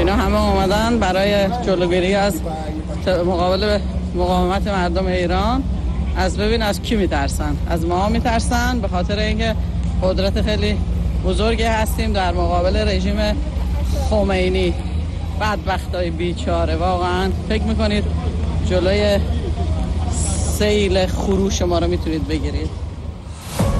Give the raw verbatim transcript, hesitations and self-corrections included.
اینا همه اومدن برای جلوگیری از مقابل مقاومت مردم ایران. از ببین از کی میترسن؟ از ما میترسن، به خاطر اینکه قدرت خیلی بزرگی هستیم در مقابل رژیم خمینی. بدبختای بیچاره، واقعا فکر میکنید جلوی سیل خروش ما رو میتونید بگیرید؟